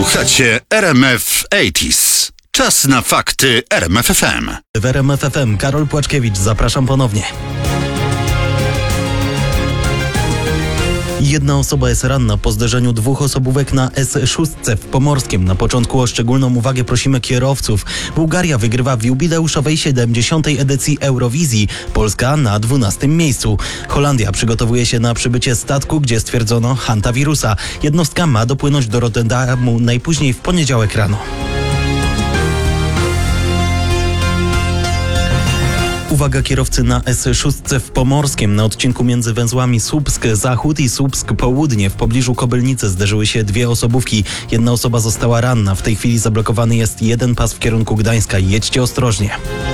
Słuchacie RMF 80s. Czas na fakty RMF FM. W RMF FM Karol Płaczkiewicz, zapraszam ponownie. Jedna osoba jest ranna po zderzeniu dwóch osobówek na S6 w Pomorskiem. Na początku o szczególną uwagę prosimy kierowców. Bułgaria wygrywa w jubileuszowej 70. edycji Eurowizji. Polska na 12. miejscu. Holandia przygotowuje się na przybycie statku, gdzie stwierdzono hantawirusa. Jednostka ma dopłynąć do Rotterdamu najpóźniej w poniedziałek rano. Uwaga kierowcy na S6 w Pomorskiem. Na odcinku między węzłami Słupsk-Zachód i Słupsk-Południe w pobliżu Kobylnicy zderzyły się dwie osobówki. Jedna osoba została ranna. W tej chwili zablokowany jest jeden pas w kierunku Gdańska. Jedźcie ostrożnie.